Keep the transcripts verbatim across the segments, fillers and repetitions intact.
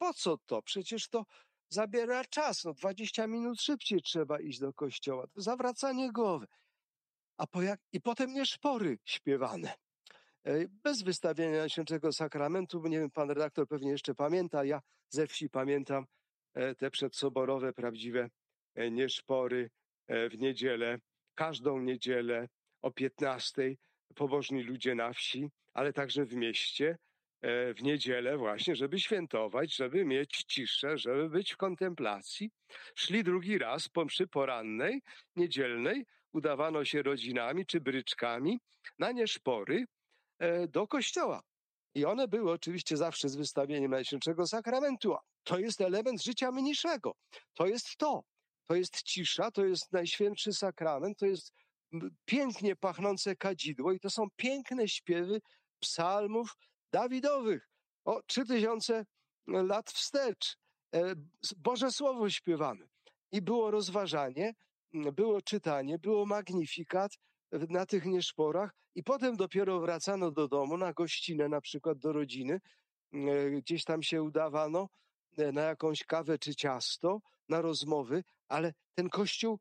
po co to? Przecież to zabiera czas, no dwadzieścia minut szybciej trzeba iść do kościoła. To zawracanie głowy. A po jak... I potem nieszpory śpiewane. Bez wystawienia Świętego Sakramentu, bo nie wiem, pan redaktor pewnie jeszcze pamięta, ja ze wsi pamiętam te przedsoborowe, prawdziwe nieszpory w niedzielę, każdą niedzielę o piętnastej, pobożni ludzie na wsi, ale także w mieście, w niedzielę właśnie, żeby świętować, żeby mieć ciszę, żeby być w kontemplacji. Szli drugi raz po mszy porannej, niedzielnej, udawano się rodzinami czy bryczkami na nieszpory do kościoła. I one były oczywiście zawsze z wystawieniem Najświętszego Sakramentu. To jest element życia mniejszego. To jest to. To jest cisza, to jest Najświętszy Sakrament, to jest pięknie pachnące kadzidło i to są piękne śpiewy psalmów Dawidowych. O trzy tysiące lat wstecz. Boże Słowo śpiewamy. I było rozważanie, było czytanie, było magnifikat na tych nieszporach i potem dopiero wracano do domu na gościnę, na przykład do rodziny. Gdzieś tam się udawano na jakąś kawę czy ciasto, na rozmowy, ale ten kościół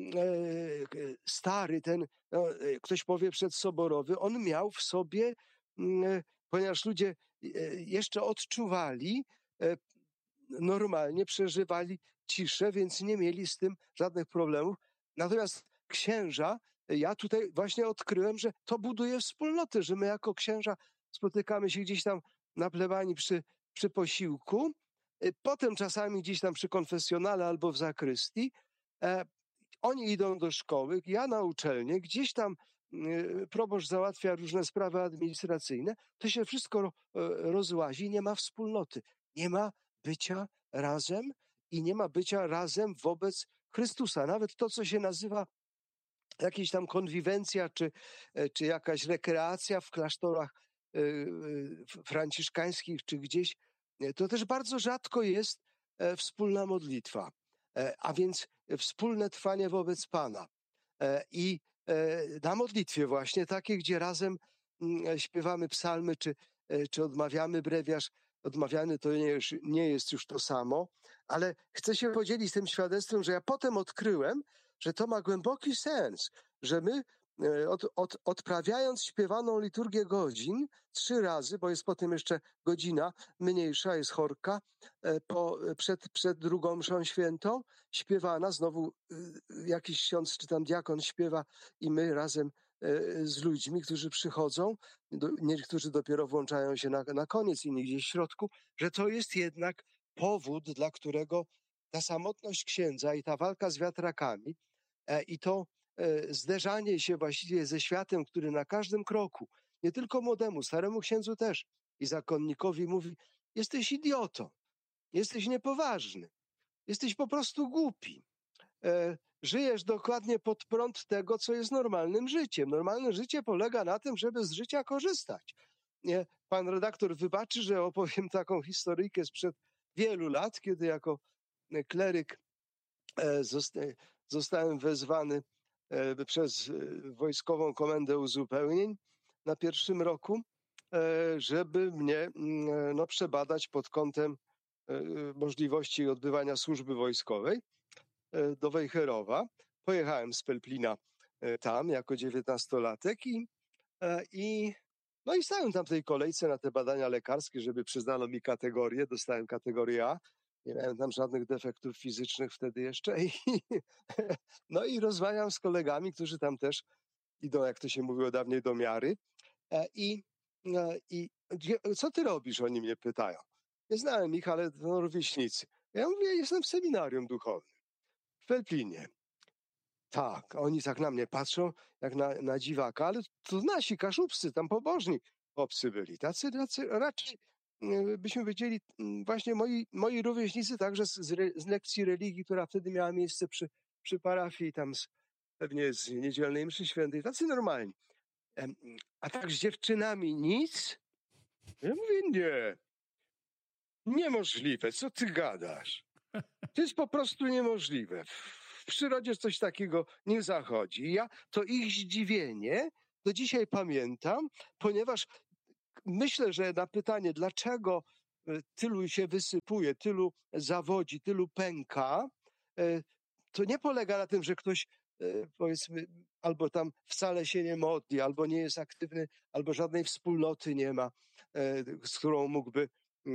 stary, ten, no, ktoś powie przedsoborowy, on miał w sobie, ponieważ ludzie jeszcze odczuwali, normalnie przeżywali ciszę, więc nie mieli z tym żadnych problemów. Natomiast księża, ja tutaj właśnie odkryłem, że to buduje wspólnotę, że my jako księża spotykamy się gdzieś tam na plebanii przy, przy posiłku, potem czasami gdzieś tam przy konfesjonale albo w zakrystii. E, oni idą do szkoły, ja na uczelnię, gdzieś tam e, proboszcz załatwia różne sprawy administracyjne, to się wszystko ro, e, rozłazi, nie ma wspólnoty, nie ma bycia razem i nie ma bycia razem wobec Chrystusa. Nawet to, co się nazywa jakaś tam konwiwencja, czy, czy jakaś rekreacja w klasztorach franciszkańskich, czy gdzieś, to też bardzo rzadko jest wspólna modlitwa, a więc wspólne trwanie wobec Pana. I na modlitwie właśnie, takie, gdzie razem śpiewamy psalmy, czy, czy odmawiamy brewiarz, odmawiany to nie, nie jest już to samo, ale chcę się podzielić tym świadectwem, że ja potem odkryłem, że to ma głęboki sens, że my od, od, odprawiając śpiewaną liturgię godzin trzy razy, bo jest potem jeszcze godzina mniejsza, jest chorka, po, przed, przed drugą mszą świętą, śpiewana, znowu jakiś ksiądz czy tam diakon śpiewa i my razem z ludźmi, którzy przychodzą, niektórzy dopiero włączają się na, na koniec, inni gdzieś w środku, że to jest jednak powód, dla którego ta samotność księdza i ta walka z wiatrakami i to zderzanie się właściwie ze światem, który na każdym kroku, nie tylko młodemu, staremu księdzu też i zakonnikowi mówi, jesteś idiotą, jesteś niepoważny, jesteś po prostu głupi. Żyjesz dokładnie pod prąd tego, co jest normalnym życiem. Normalne życie polega na tym, żeby z życia korzystać. Nie, pan redaktor wybaczy, że opowiem taką historyjkę sprzed wielu lat, kiedy jako kleryk zostałem wezwany przez Wojskową Komendę Uzupełnień na pierwszym roku, żeby mnie no, przebadać pod kątem możliwości odbywania służby wojskowej do Wejherowa. Pojechałem z Pelplina tam jako dziewiętnastolatek i, i, no i stałem tam w tej kolejce na te badania lekarskie, żeby przyznano mi kategorię. Dostałem kategorię A. Nie miałem tam żadnych defektów fizycznych wtedy jeszcze. I, no i rozmawiam z kolegami, którzy tam też idą, jak to się mówiło dawniej, do miary. I, i co ty robisz? Oni mnie pytają. Nie znałem ich, ale no, rówieśnicy. Ja mówię, jestem w seminarium duchownym w Pelplinie. Tak, oni tak na mnie patrzą, jak na, na dziwaka, ale to nasi kaszubscy, tam pobożni chłopcy byli. Tacy, tacy raczej byśmy powiedzieli, właśnie moi, moi rówieśnicy także z, z lekcji religii, która wtedy miała miejsce przy, przy parafii, tam z, pewnie z niedzielnej mszy świętej, tacy normalni. A tak z dziewczynami nic? Ja mówię, nie. Niemożliwe, co ty gadasz? To jest po prostu niemożliwe. W przyrodzie coś takiego nie zachodzi. Ja to ich zdziwienie do dzisiaj pamiętam, ponieważ myślę, że na pytanie, dlaczego tylu się wysypuje, tylu zawodzi, tylu pęka, to nie polega na tym, że ktoś, powiedzmy, albo tam wcale się nie modli, albo nie jest aktywny, albo żadnej wspólnoty nie ma, z którą mógłby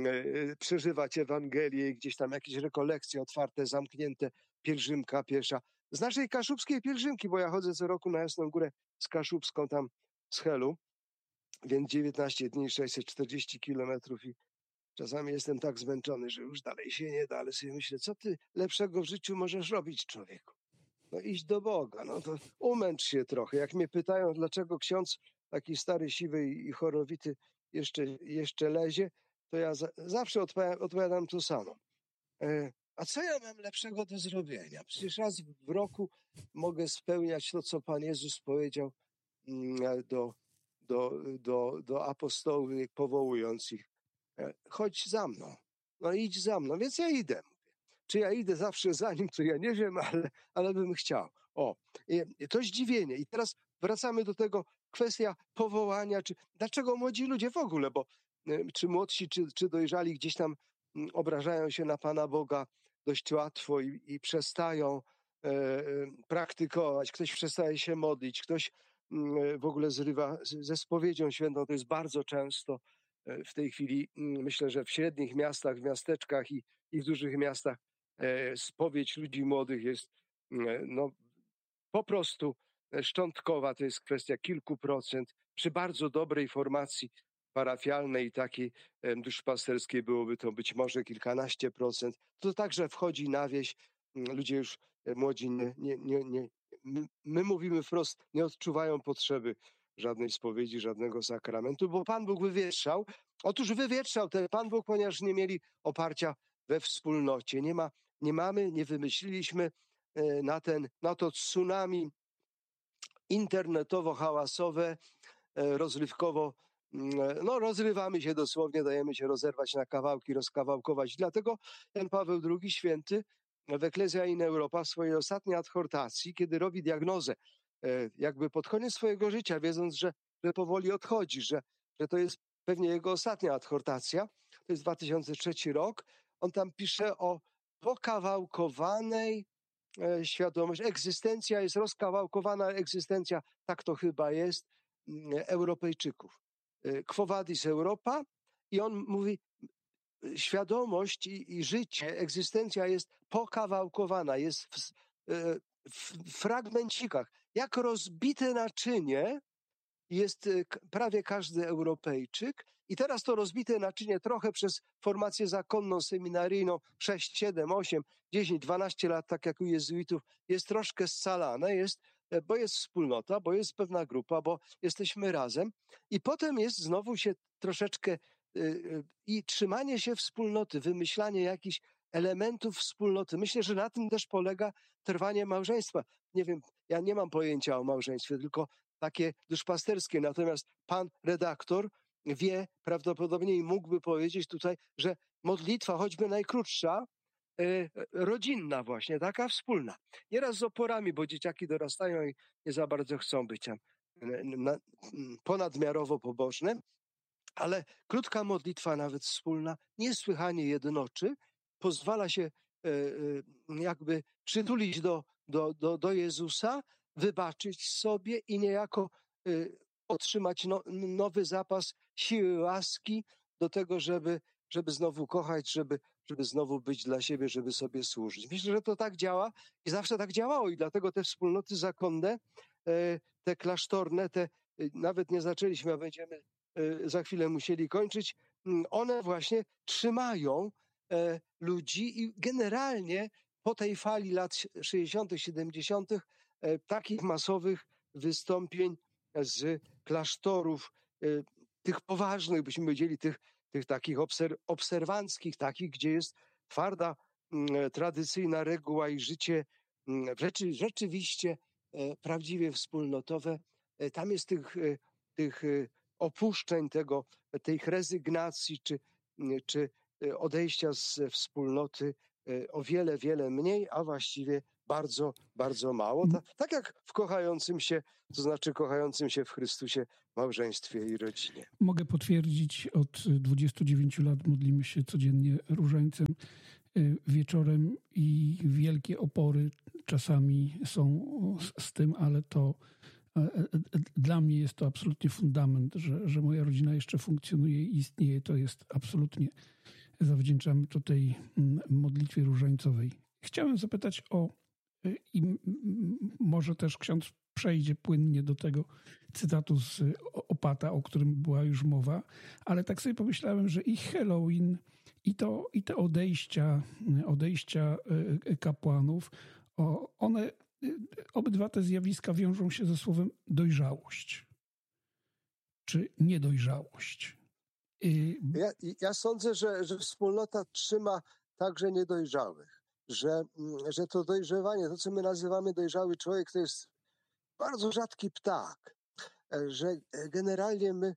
przeżywać Ewangelię i gdzieś tam jakieś rekolekcje otwarte, zamknięte, pielgrzymka piesza. Z naszej kaszubskiej pielgrzymki, bo ja chodzę co roku na Jasną Górę z Kaszubską tam z Helu, więc dziewiętnaście dni, sześćset czterdzieści kilometrów i czasami jestem tak zmęczony, że już dalej się nie da, ale sobie myślę, co ty lepszego w życiu możesz robić, człowieku? No iść do Boga, no to umęcz się trochę. Jak mnie pytają, dlaczego ksiądz taki stary, siwy i chorowity jeszcze, jeszcze lezie, to ja za, zawsze odpowiadam, odpowiadam to samo. E, a co ja mam lepszego do zrobienia? Przecież raz w roku mogę spełniać to, co Pan Jezus powiedział mm, do, do, do, do apostołów, powołując ich. E, chodź za mną. No idź za mną, więc ja idę. Czy ja idę zawsze za nim, to ja nie wiem, ale, ale bym chciał. O, i to zdziwienie. I teraz wracamy do tego, kwestia powołania, czy dlaczego młodzi ludzie w ogóle, bo czy młodsi, czy, czy dojrzali gdzieś tam obrażają się na Pana Boga dość łatwo i, i przestają e, praktykować, ktoś przestaje się modlić, ktoś w ogóle zrywa ze spowiedzią świętą, to jest bardzo często w tej chwili, myślę, że w średnich miastach, w miasteczkach i, i w dużych miastach spowiedź ludzi młodych jest no, po prostu szczątkowa, to jest kwestia kilku procent. Przy bardzo dobrej formacji parafialnej i takiej duszpasterskiej byłoby to być może kilkanaście procent. To także wchodzi na wieś. Ludzie już młodzi, nie, nie, nie, nie, my, my mówimy wprost, nie odczuwają potrzeby żadnej spowiedzi, żadnego sakramentu, bo Pan Bóg wywietrzał. Otóż wywietrzał ten Pan Bóg, ponieważ nie mieli oparcia we wspólnocie. Nie ma, nie mamy, nie wymyśliliśmy na, ten, na to tsunami internetowo-hałasowe, rozrywkowo, no rozrywamy się dosłownie, dajemy się rozerwać na kawałki, rozkawałkować. Dlatego Jan Paweł drugi święty w Ecclesia in Europa w swojej ostatniej adhortacji, kiedy robi diagnozę jakby pod koniec swojego życia, wiedząc, że, że powoli odchodzi, że, że to jest pewnie jego ostatnia adhortacja, to jest dwa tysiące trzeci rok, on tam pisze o pokawałkowanej świadomość. Egzystencja jest rozkawałkowana, egzystencja, tak to chyba jest, Europejczyków. Quo vadis Europa? I on mówi, świadomość i, i życie, egzystencja jest pokawałkowana, jest w, w fragmencikach. Jak rozbite naczynie jest prawie każdy Europejczyk i teraz to rozbite naczynie trochę przez formację zakonną, seminaryjną, sześć, siedem, osiem, dziesięć, dwanaście lat, tak jak u jezuitów, jest troszkę scalane, jest, bo jest wspólnota, bo jest pewna grupa, bo jesteśmy razem i potem jest znowu się troszeczkę yy, i trzymanie się wspólnoty, wymyślanie jakichś elementów wspólnoty. Myślę, że na tym też polega trwanie małżeństwa. Nie wiem, ja nie mam pojęcia o małżeństwie, tylko takie duszpasterskie. Natomiast pan redaktor wie prawdopodobnie i mógłby powiedzieć tutaj, że modlitwa, choćby najkrótsza, e, rodzinna właśnie, taka wspólna. Nieraz z oporami, bo dzieciaki dorastają i nie za bardzo chcą być tam na, ponadmiarowo pobożne, ale krótka modlitwa, nawet wspólna, niesłychanie jednoczy, pozwala się e, jakby przytulić do, do, do, do Jezusa, wybaczyć sobie i niejako y, otrzymać no, nowy zapas siły, łaski do tego, żeby, żeby znowu kochać, żeby, żeby znowu być dla siebie, żeby sobie służyć. Myślę, że to tak działa i zawsze tak działało i dlatego te wspólnoty zakonne, y, te klasztorne, te y, nawet nie zaczęliśmy, a będziemy y, za chwilę musieli kończyć, y, one właśnie trzymają y, ludzi i generalnie po tej fali lat sześćdziesiątych, siedemdziesiątych takich masowych wystąpień z klasztorów, tych poważnych, byśmy powiedzieli, tych, tych takich obser- obserwanckich, takich, gdzie jest twarda, tradycyjna reguła i życie rzeczy, rzeczywiście prawdziwie wspólnotowe. Tam jest tych, tych opuszczeń, tego, tej rezygnacji czy, czy odejścia z wspólnoty o wiele, wiele mniej, a właściwie bardzo, bardzo mało. Ta, tak jak w kochającym się, to znaczy kochającym się w Chrystusie małżeństwie i rodzinie. Mogę potwierdzić, od dwudziestu dziewięciu lat modlimy się codziennie różańcem wieczorem i wielkie opory czasami są z, z tym, ale to dla mnie jest to absolutnie fundament, że, że moja rodzina jeszcze funkcjonuje i istnieje. To jest absolutnie, zawdzięczamy to tej modlitwie różańcowej. Chciałem zapytać o, i może też ksiądz przejdzie płynnie do tego cytatu z Opata, o którym była już mowa, ale tak sobie pomyślałem, że i Halloween, i, to, i te odejścia, odejścia kapłanów, one, obydwa te zjawiska wiążą się ze słowem dojrzałość, czy niedojrzałość. Ja, ja sądzę, że, że wspólnota trzyma także niedojrzałych, że, że to dojrzewanie, to co my nazywamy dojrzały człowiek, to jest bardzo rzadki ptak, że generalnie my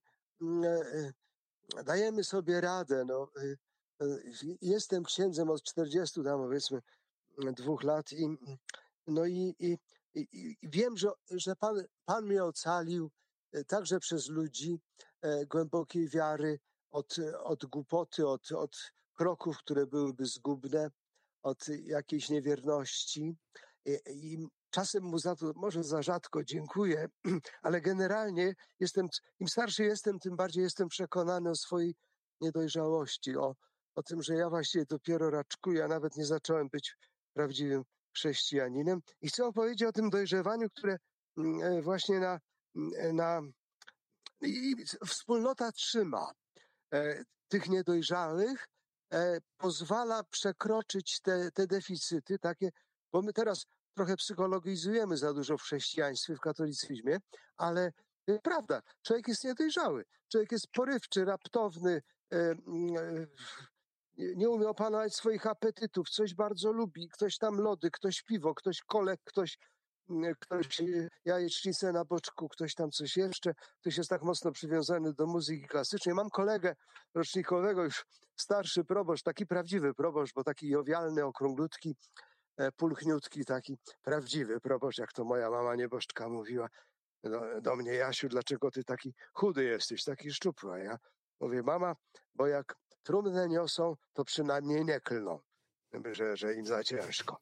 dajemy sobie radę. No, jestem księdzem od czterdziestu tam powiedzmy dwóch lat i, no i, i, i, i wiem, że, że Pan, Pan mnie ocalił także przez ludzi głębokiej wiary od, od głupoty, od, od kroków, które byłyby zgubne, od jakiejś niewierności. I, i czasem mu za to może za rzadko dziękuję, ale generalnie jestem, im starszy jestem, tym bardziej jestem przekonany o swojej niedojrzałości, o, o tym, że ja właściwie dopiero raczkuję, a nawet nie zacząłem być prawdziwym chrześcijaninem. I chcę opowiedzieć o tym dojrzewaniu, które właśnie na, na i wspólnota trzyma e, tych niedojrzałych, e, pozwala przekroczyć te, te deficyty takie, bo my teraz trochę psychologizujemy za dużo w chrześcijaństwie, w katolicyzmie, ale e, prawda, człowiek jest niedojrzały, człowiek jest porywczy, raptowny, e, e, nie umie opanować swoich apetytów, coś bardzo lubi, ktoś tam lody, ktoś piwo, ktoś kolek, ktoś ktoś jajecznicę na boczku, ktoś tam coś jeszcze, ktoś jest tak mocno przywiązany do muzyki klasycznej. Mam kolegę rocznikowego, już starszy proboszcz, taki prawdziwy proboszcz, bo taki jowialny, okrąglutki, pulchniutki, taki prawdziwy proboszcz, jak to moja mama nieboszczka mówiła do, do mnie: Jasiu, dlaczego ty taki chudy jesteś, taki szczupły? A ja mówię: mama, bo jak trumnę niosą, to przynajmniej nie klną, że, że im za ciężko.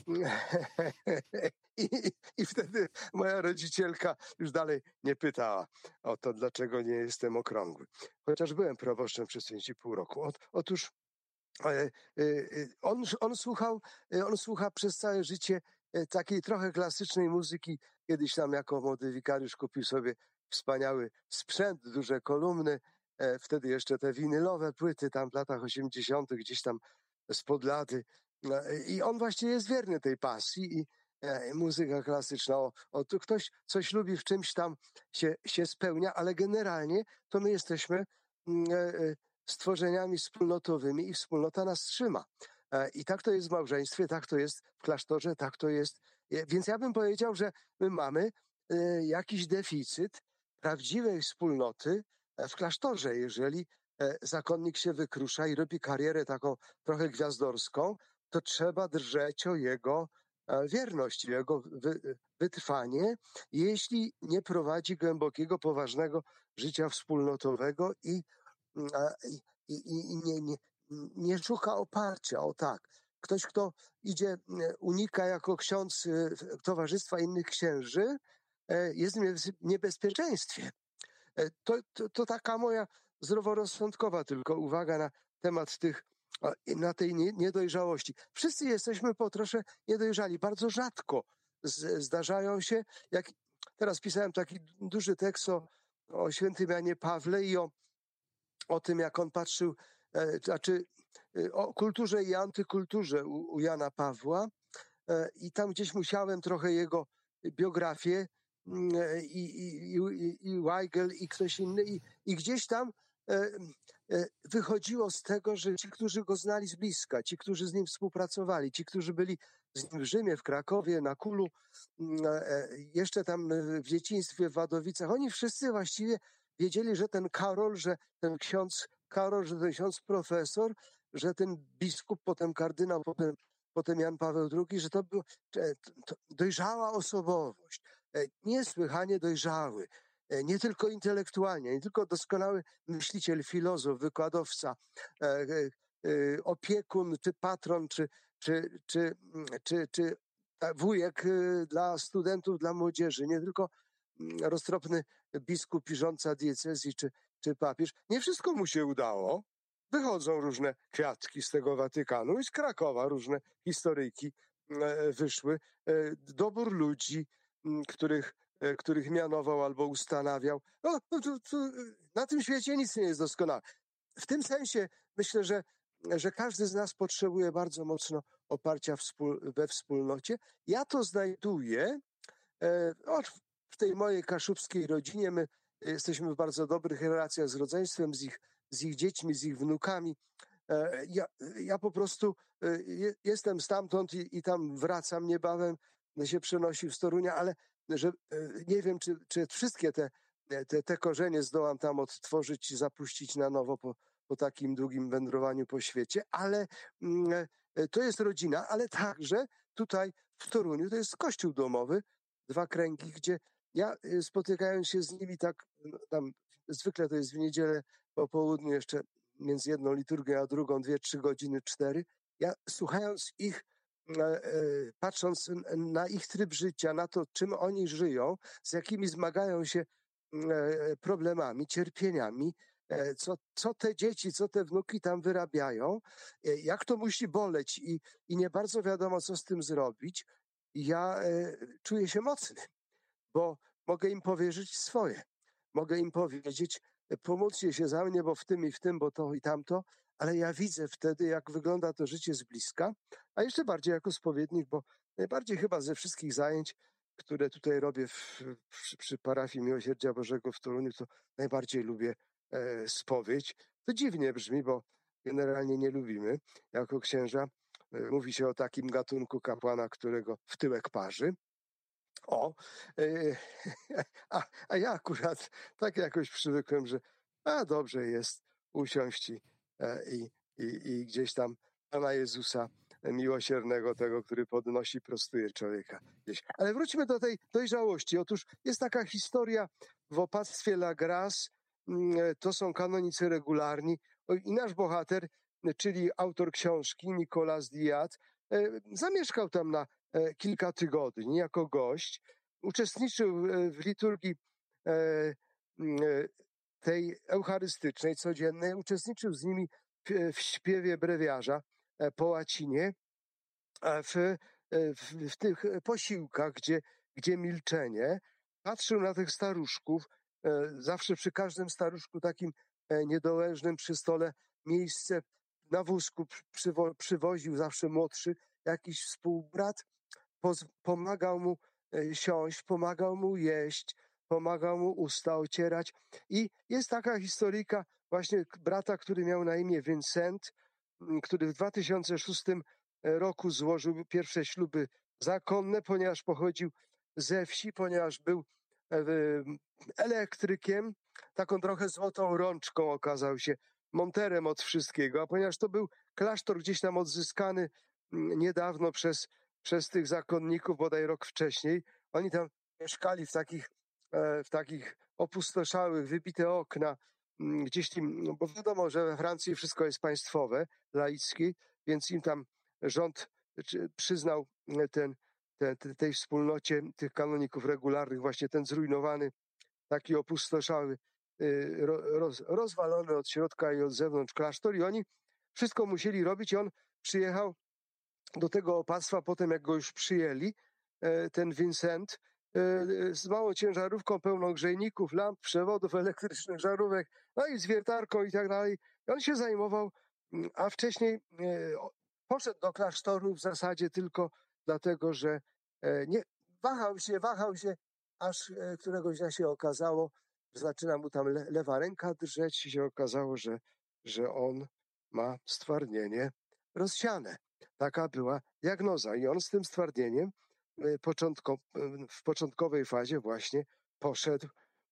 I, I wtedy moja rodzicielka już dalej nie pytała o to, dlaczego nie jestem okrągły. Chociaż byłem proboszczem przez pięć i pół roku. Ot, otóż e, e, on, on, słuchał, on słucha przez całe życie takiej trochę klasycznej muzyki. Kiedyś tam jako młody wikariusz kupił sobie wspaniały sprzęt, duże kolumny. E, wtedy jeszcze te winylowe płyty tam w latach osiemdziesiątych gdzieś tam spod lady. I on właśnie jest wierny tej pasji i e, muzyka klasyczna. O, o, to ktoś coś lubi, w czymś tam się, się spełnia, ale generalnie to my jesteśmy e, e, stworzeniami wspólnotowymi i wspólnota nas trzyma. E, I tak to jest w małżeństwie, tak to jest w klasztorze, tak to jest. E, więc ja bym powiedział, że my mamy e, jakiś deficyt prawdziwej wspólnoty w klasztorze, jeżeli zakonnik się wykrusza i robi karierę taką trochę gwiazdorską, to trzeba drżeć o jego wierność, jego wytrwanie, jeśli nie prowadzi głębokiego, poważnego życia wspólnotowego i, i, i, i nie, nie, nie szuka oparcia. O tak. Ktoś, kto idzie, unika jako ksiądz towarzystwa innych księży, jest w niebezpieczeństwie. To, to, to taka moja zdroworozsądkowa tylko uwaga na temat tych, na tej niedojrzałości. Wszyscy jesteśmy po trosze niedojrzali. Bardzo rzadko z, zdarzają się, jak teraz pisałem taki duży tekst o, o świętym Janie Pawle i o, o tym, jak on patrzył, e, znaczy o kulturze i antykulturze u, u Jana Pawła e, i tam gdzieś musiałem trochę jego biografię i, i, i, i Weigel i ktoś inny i, i gdzieś tam e, e, wychodziło z tego, że ci, którzy go znali z bliska, ci, którzy z nim współpracowali, ci, którzy byli z nim w Rzymie, w Krakowie, na Kulu, e, jeszcze tam w dzieciństwie w Wadowicach, oni wszyscy właściwie wiedzieli, że ten Karol, że ten ksiądz Karol, że ten ksiądz profesor, że ten biskup, potem kardynał, potem potem Jan Paweł drugi, że to była dojrzała osobowość, niesłychanie dojrzały, nie tylko intelektualnie, nie tylko doskonały myśliciel, filozof, wykładowca, opiekun, czy patron, czy, czy, czy, czy, czy wujek dla studentów, dla młodzieży, nie tylko roztropny biskup i rządca diecezji, czy, czy papież. Nie wszystko mu się udało. Wychodzą różne kwiatki z tego Watykanu i z Krakowa różne historyjki wyszły. Dobór ludzi, których, których mianował albo ustanawiał. No, to, to, na tym świecie nic nie jest doskonałe. W tym sensie myślę, że, że każdy z nas potrzebuje bardzo mocno oparcia wspól, we wspólnocie. Ja to znajduję e, w tej mojej kaszubskiej rodzinie. My jesteśmy w bardzo dobrych relacjach z rodzeństwem, z ich, z ich dziećmi, z ich wnukami. E, ja, ja po prostu e, jestem stamtąd i, i tam wracam niebawem, się przenosi w Torunia, ale że, e, nie wiem, czy, czy wszystkie te, te, te korzenie zdołam tam odtworzyć i zapuścić na nowo po, po takim długim wędrowaniu po świecie, ale mm, to jest rodzina, ale także tutaj w Toruniu to jest kościół domowy, dwa kręgi, gdzie ja spotykając się z nimi tak, tam zwykle to jest w niedzielę po południu jeszcze między jedną liturgią a drugą, dwie, trzy godziny, cztery, ja słuchając ich, e, e, patrząc na ich tryb życia, na to, czym oni żyją, z jakimi zmagają się e, problemami, cierpieniami, e, co, co te dzieci, co te wnuki tam wyrabiają, e, jak to musi boleć i, i nie bardzo wiadomo, co z tym zrobić, ja e, czuję się mocny, bo mogę im powierzyć swoje. Mogę im powiedzieć, pomóżcie się za mnie, bo w tym i w tym, bo to i tamto, ale ja widzę wtedy, jak wygląda to życie z bliska, a jeszcze bardziej jako spowiednik, bo najbardziej chyba ze wszystkich zajęć, które tutaj robię w, przy, przy parafii Miłosierdzia Bożego w Toruniu, to najbardziej lubię e, spowiedź. To dziwnie brzmi, bo generalnie nie lubimy jako księża. E, mówi się o takim gatunku kapłana, którego w tyłek parzy. O, yy, a, a ja akurat tak jakoś przywykłem, że a dobrze jest usiąść i, i, i, i gdzieś tam Pana Jezusa miłosiernego, tego, który podnosi, prostuje człowieka gdzieś. Ale wróćmy do tej dojrzałości. Otóż jest taka historia w opactwie La Grace, to są kanonicy regularni i nasz bohater, czyli autor książki, Nicolas Diat, zamieszkał tam na kilka tygodni jako gość, uczestniczył w liturgii tej eucharystycznej, codziennej, uczestniczył z nimi w śpiewie brewiarza po łacinie, w, w, w tych posiłkach, gdzie, gdzie milczenie, patrzył na tych staruszków, zawsze przy każdym staruszku takim niedołężnym przy stole miejsce na wózku przywo, przywoził zawsze młodszy jakiś współbrat, poz, pomagał mu siąść, pomagał mu jeść, pomagał mu usta ocierać. I jest taka historyjka właśnie brata, który miał na imię Vincent, który w dwa tysiące szóstym roku złożył pierwsze śluby zakonne, ponieważ pochodził ze wsi, ponieważ był elektrykiem, taką trochę złotą rączką okazał się, monterem od wszystkiego, a ponieważ to był klasztor gdzieś tam odzyskany niedawno przez, przez tych zakonników, bodaj rok wcześniej, oni tam mieszkali w takich, w takich opustoszałych, wybite okna, gdzieś tam, no bo wiadomo, że we Francji wszystko jest państwowe, laickie, więc im tam rząd przyznał ten, ten, tej wspólnocie tych kanoników regularnych właśnie ten zrujnowany, taki opustoszały, roz, rozwalony od środka i od zewnątrz klasztor i oni wszystko musieli robić i on przyjechał do tego opactwa potem, jak go już przyjęli, ten Vincent, z małą ciężarówką pełną grzejników, lamp, przewodów elektrycznych, żarówek, no i z wiertarką i tak dalej. I on się zajmował, a wcześniej poszedł do klasztoru w zasadzie tylko dlatego, że nie wahał się, wahał się, aż któregoś dnia się okazało, że zaczyna mu tam le, lewa ręka drżeć i się okazało, że, że on ma stwardnienie rozsiane. Taka była diagnoza i on z tym stwardnieniem początko, w początkowej fazie właśnie poszedł,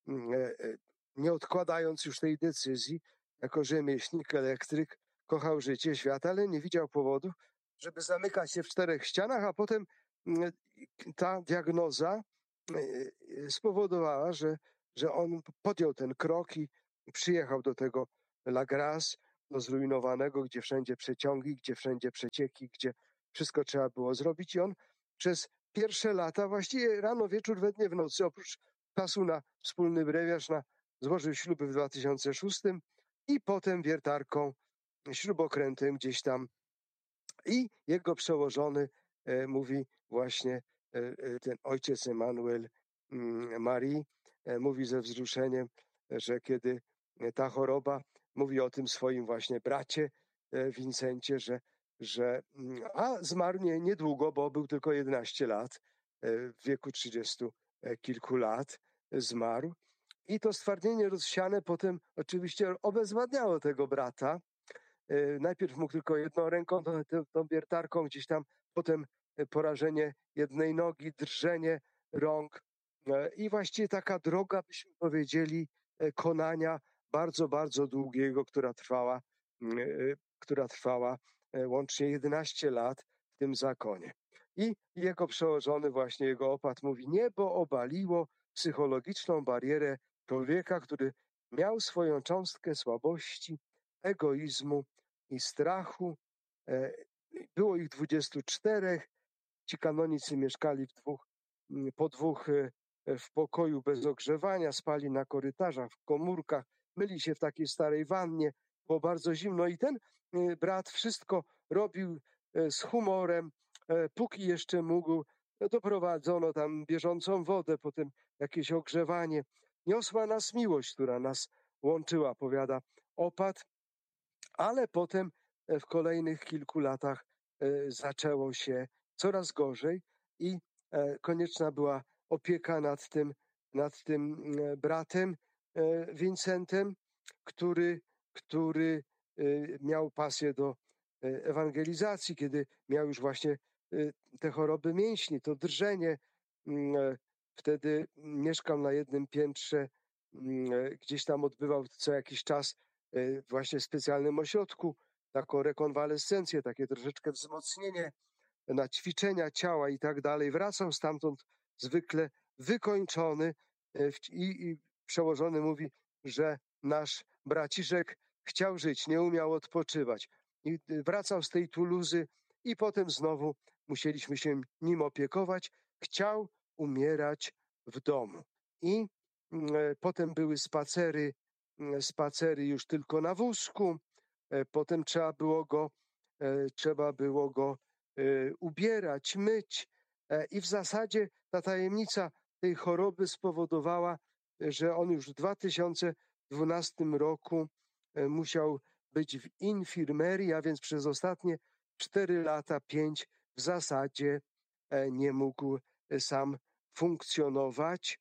nie odkładając już tej decyzji, jako rzemieślnik, elektryk, kochał życie, świat, ale nie widział powodów, żeby zamykać się w czterech ścianach, a potem ta diagnoza spowodowała, że, że on podjął ten krok i przyjechał do tego La Grasse, do zrujnowanego, gdzie wszędzie przeciągi, gdzie wszędzie przecieki, gdzie wszystko trzeba było zrobić. I on przez pierwsze lata, właściwie rano, wieczór, we dnie, w nocy, oprócz czasu na wspólny brewiarz, na złożył śluby w dwa tysiące szóstym i potem wiertarką, śrubokrętem gdzieś tam. I jego przełożony e, mówi właśnie, e, e, ten ojciec Emanuel mm, Marie, e, mówi ze wzruszeniem, że kiedy ta choroba, mówi o tym swoim właśnie bracie e, Wincencie, że, że mm, a zmarł nie, niedługo, bo był tylko jedenaście lat, e, w wieku trzydziestu kilku lat zmarł. I to stwardnienie rozsiane potem oczywiście obezwładniało tego brata. Najpierw mógł tylko jedną ręką, tą, tą wiertarką gdzieś tam, potem porażenie jednej nogi, drżenie rąk i właściwie taka droga, byśmy powiedzieli, konania bardzo, bardzo długiego, która trwała, która trwała łącznie jedenaście lat w tym zakonie. I jego przełożony, właśnie jego opat mówi, niebo obaliło psychologiczną barierę człowieka, który miał swoją cząstkę słabości, egoizmu i strachu. Było ich dwudziestu czterech. Ci kanonicy mieszkali w dwóch, po dwóch w pokoju bez ogrzewania, spali na korytarzach, w komórkach, myli się w takiej starej wannie, było bardzo zimno i ten brat wszystko robił z humorem, póki jeszcze mógł. Doprowadzono tam bieżącą wodę, potem jakieś ogrzewanie. Niosła nas miłość, która nas łączyła, powiada opat, ale potem w kolejnych kilku latach zaczęło się coraz gorzej i konieczna była opieka nad tym, nad tym bratem Wincentem, który, który miał pasję do ewangelizacji, kiedy miał już właśnie te choroby mięśni, to drżenie. Wtedy mieszkał na jednym piętrze, gdzieś tam odbywał co jakiś czas właśnie w specjalnym ośrodku taką rekonwalescencję, takie troszeczkę wzmocnienie na ćwiczenia ciała i tak dalej. Wracał stamtąd zwykle wykończony i, i przełożony mówi, że nasz braciszek chciał żyć, nie umiał odpoczywać. I wracał z tej Tuluzy i potem znowu musieliśmy się nim opiekować. Chciał umierać w domu. I potem były spacery, spacery już tylko na wózku. Potem trzeba było go, trzeba było go ubierać, myć. I w zasadzie ta tajemnica tej choroby spowodowała, że on już w dwa tysiące dwunastym roku musiał być w infirmerii, a więc przez ostatnie cztery lata, pięć w zasadzie nie mógł sam funkcjonować.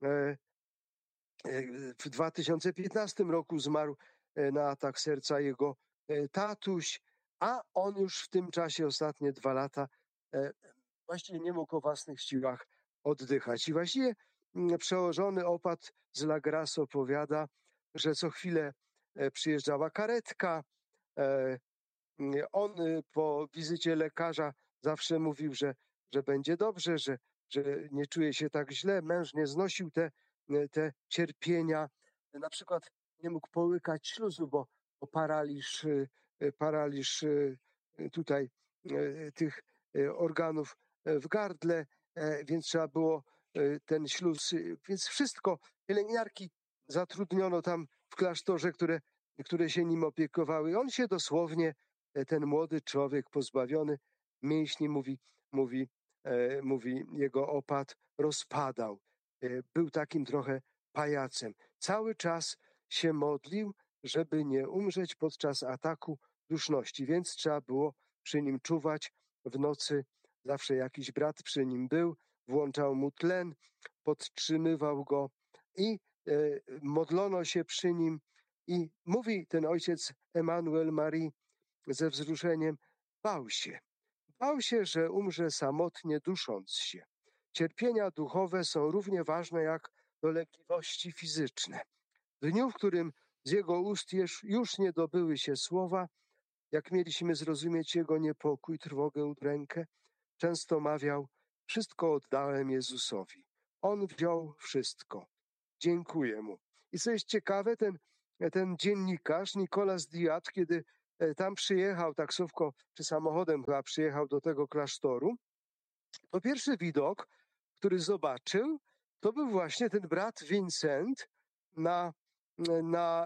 W dwa tysiące piętnastym roku zmarł na atak serca jego tatuś, a on już w tym czasie ostatnie dwa lata właściwie nie mógł o własnych siłach oddychać. I właściwie przełożony opat z La Grasse opowiada, że co chwilę przyjeżdżała karetka. On po wizycie lekarza zawsze mówił, że, że będzie dobrze, że, że nie czuje się tak źle. Męż nie znosił te, te cierpienia. Na przykład nie mógł połykać śluzu, bo, bo paraliż, paraliż tutaj tych organów w gardle, więc trzeba było ten śluz, więc wszystko, pielęgniarki zatrudniono tam w klasztorze, które, które się nim opiekowały. On się dosłownie, ten młody człowiek pozbawiony mięśni, mówi, mówi, mówi jego opat, rozpadał. Był takim trochę pajacem. Cały czas się modlił, żeby nie umrzeć podczas ataku duszności, więc trzeba było przy nim czuwać. W nocy zawsze jakiś brat przy nim był, włączał mu tlen, podtrzymywał go i e, modlono się przy nim. I mówi ten ojciec Emanuel Marie ze wzruszeniem, bał się. Bał się, że umrze samotnie, dusząc się. Cierpienia duchowe są równie ważne jak dolegliwości fizyczne. W dniu, w którym z jego ust już nie dobyły się słowa, jak mieliśmy zrozumieć jego niepokój, trwogę, udrękę? Często mawiał: wszystko oddałem Jezusowi. On wziął wszystko. Dziękuję mu. I co jest ciekawe, ten, ten dziennikarz, Nicolas Diat, kiedy tam przyjechał taksówką czy samochodem chyba przyjechał do tego klasztoru, to pierwszy widok, który zobaczył, to był właśnie ten brat Vincent na, na,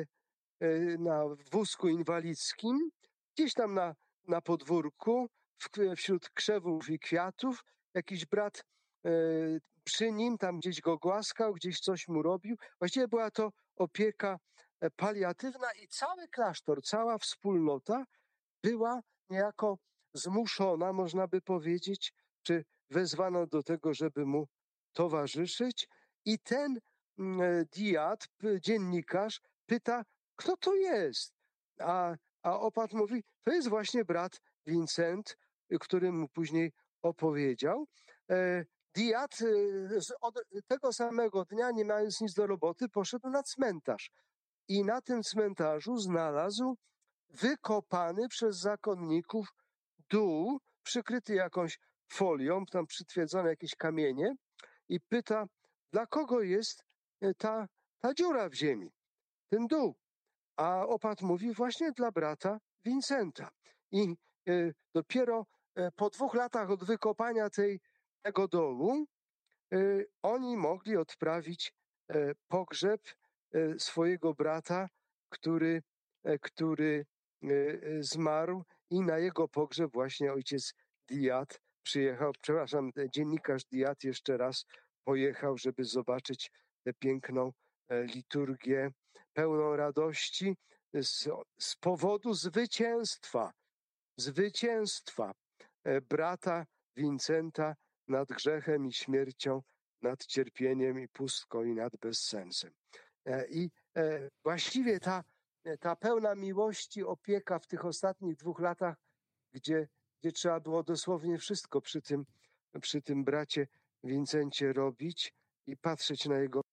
na wózku inwalidzkim, gdzieś tam na, na podwórku, wśród krzewów i kwiatów. Jakiś brat przy nim, tam gdzieś go głaskał, gdzieś coś mu robił. Właściwie była to opieka paliatywna i cały klasztor, cała wspólnota była niejako zmuszona, można by powiedzieć, czy wezwano do tego, żeby mu towarzyszyć. I ten Diat, dziennikarz, pyta, kto to jest? A, a opat mówi, to jest właśnie brat Vincent, który mu później opowiedział. Diat od tego samego dnia, nie mając nic do roboty, poszedł na cmentarz. I na tym cmentarzu znalazł wykopany przez zakonników dół, przykryty jakąś folią, tam przytwierdzone jakieś kamienie, i pyta, dla kogo jest ta, ta dziura w ziemi, ten dół. A opat mówi, właśnie dla brata Vincenta. I y, dopiero y, po dwóch latach od wykopania tej, tego dołu y, oni mogli odprawić y, pogrzeb y, swojego brata, który, y, który y, zmarł, i na jego pogrzeb właśnie ojciec Diat przyjechał, przepraszam, dziennikarz Diat jeszcze raz pojechał, żeby zobaczyć tę piękną liturgię, pełną radości z, z powodu zwycięstwa, zwycięstwa brata Vincenta nad grzechem i śmiercią, nad cierpieniem i pustką i nad bezsensem. I właściwie ta, ta pełna miłości opieka w tych ostatnich dwóch latach, gdzie, gdzie trzeba było dosłownie wszystko przy tym, przy tym bracie Vincencie robić i patrzeć na jego,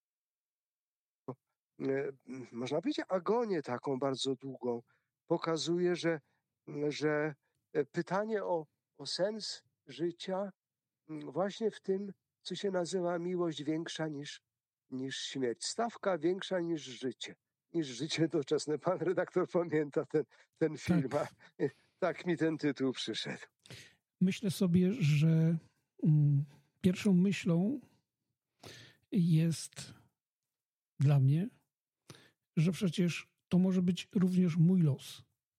można powiedzieć, agonię taką bardzo długą, pokazuje, że, że pytanie o, o sens życia właśnie w tym, co się nazywa miłość większa niż, niż śmierć. Stawka większa niż życie. Niż życie doczesne. Pan redaktor pamięta ten, ten film, tak. A tak mi ten tytuł przyszedł. Myślę sobie, że mm, pierwszą myślą jest dla mnie, że przecież to może być również mój los.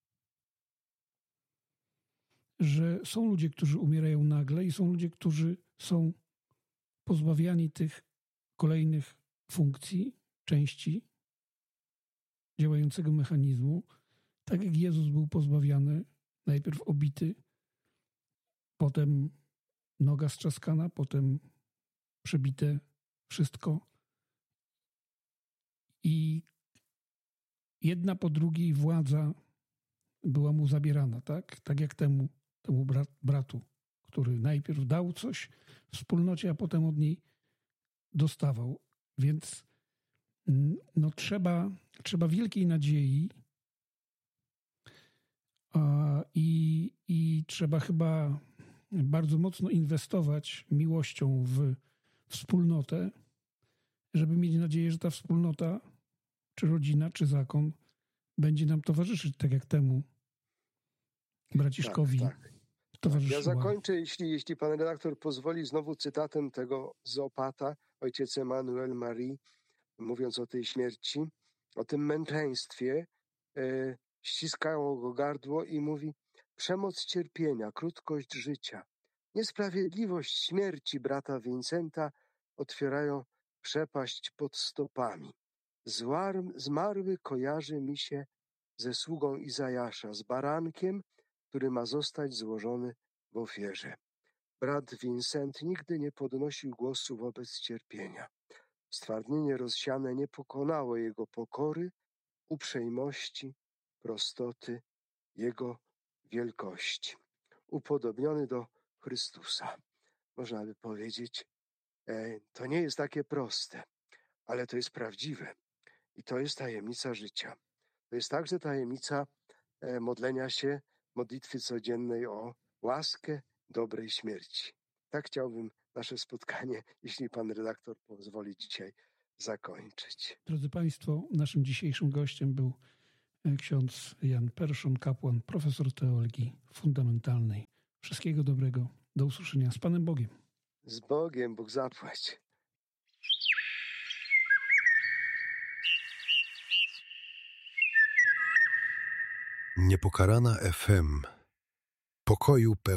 Że są ludzie, którzy umierają nagle i są ludzie, którzy są pozbawiani tych kolejnych funkcji, części działającego mechanizmu, tak jak Jezus był pozbawiany, najpierw obity, potem noga strzaskana, potem przebite wszystko. I jedna po drugiej władza była mu zabierana, tak? Tak jak temu, temu brat, bratu, który najpierw dał coś wspólnocie, a potem od niej dostawał. Więc no, trzeba, trzeba wielkiej nadziei a, i, i trzeba chyba bardzo mocno inwestować miłością w wspólnotę, żeby mieć nadzieję, że ta wspólnota, czy rodzina, czy zakon będzie nam towarzyszyć, tak jak temu braciszkowi tak, tak. towarzyszyła. Ja zakończę, jeśli, jeśli pan redaktor pozwoli, znowu cytatem tego z opata, ojciec Emmanuel Marie, mówiąc o tej śmierci, o tym męczeństwie, e, ściskają go gardło i mówi: przemoc cierpienia, krótkość życia, niesprawiedliwość śmierci brata Vincenta otwierają przepaść pod stopami. Złar, zmarły kojarzy mi się ze sługą Izajasza, z barankiem, który ma zostać złożony w ofierze. Brat Vincent nigdy nie podnosił głosu wobec cierpienia. Stwardnienie rozsiane nie pokonało jego pokory, uprzejmości, prostoty, jego wielkości. Upodobniony do Chrystusa. Można by powiedzieć, e, to nie jest takie proste, ale to jest prawdziwe. I to jest tajemnica życia. To jest także tajemnica modlenia się, modlitwy codziennej o łaskę dobrej śmierci. Tak chciałbym nasze spotkanie, jeśli pan redaktor pozwoli, dzisiaj zakończyć. Drodzy Państwo, naszym dzisiejszym gościem był ksiądz Jan Perszun, kapłan, profesor teologii fundamentalnej. Wszystkiego dobrego. Do usłyszenia. Z Panem Bogiem. Z Bogiem, Bóg zapłać. Niepokalana F M. Pokoju pełen.